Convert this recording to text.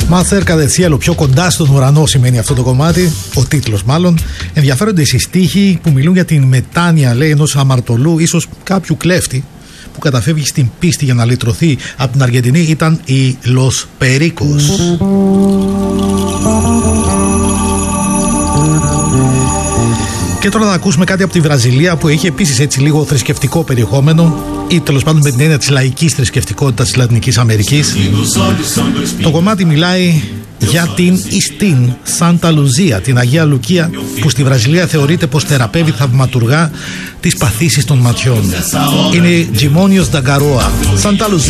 Más cerca del cielo, πιο κοντά στον ουρανό σημαίνει αυτό το κομμάτι, ο τίτλος μάλλον. Ενδιαφέρονται οι στίχοι που μιλούν για την μετάνοια, λέει, ενός αμαρτωλού, ίσως κάποιου κλέφτη που καταφεύγει στην πίστη για να λυτρωθεί από την Αργεντινή. Ήταν οι Los Pericos. Και τώρα να ακούσουμε κάτι από τη Βραζιλία που έχει επίσης έτσι λίγο θρησκευτικό περιεχόμενο, ή τέλος πάντων με την έννοια της λαϊκής θρησκευτικότητας της Λατινικής Αμερικής. Το κομμάτι μιλάει για την Ιστίν Σάντα Λουζία, την Αγία Λουκία, που στη Βραζιλία θεωρείται πως θεραπεύει θαυματουργά τις παθήσεις των ματιών. Είναι Τζιμόνιος Νταγκαρόα. Σάντα Λουζία.